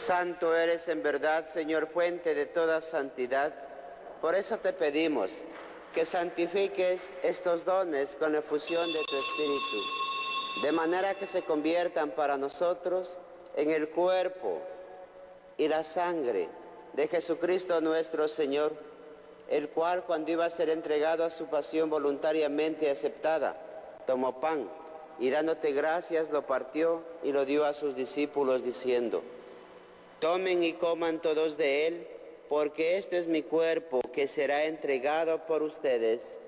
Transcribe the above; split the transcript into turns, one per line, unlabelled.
Santo eres en verdad, Señor, fuente de toda santidad. Por eso te pedimos que santifiques estos dones con la efusión de tu Espíritu, de manera que se conviertan para nosotros en el cuerpo y la sangre de Jesucristo nuestro Señor, el cual, cuando iba a ser entregado a su pasión voluntariamente aceptada, tomó pan y dándote gracias lo partió y lo dio a sus discípulos diciendo: tomen y coman todos de él, porque este es mi cuerpo que será entregado por ustedes.